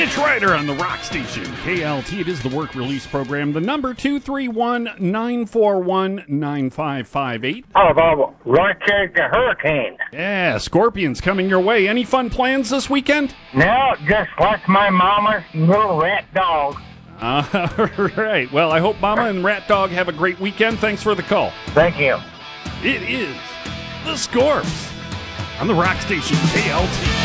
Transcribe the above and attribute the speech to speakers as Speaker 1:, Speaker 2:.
Speaker 1: Mitch Ryder on the Rock Station. KLT, it is the work release program. The number 231-941-9558.
Speaker 2: How about Rochester Hurricane?
Speaker 1: Yeah, Scorpions coming your way. Any fun plans this weekend?
Speaker 2: No, just like my mama's little rat dog.
Speaker 1: All right. Well, I hope Mama and Rat Dog have a great weekend. Thanks for the call.
Speaker 2: Thank you.
Speaker 1: It is the Scorps on the Rock Station, KLT.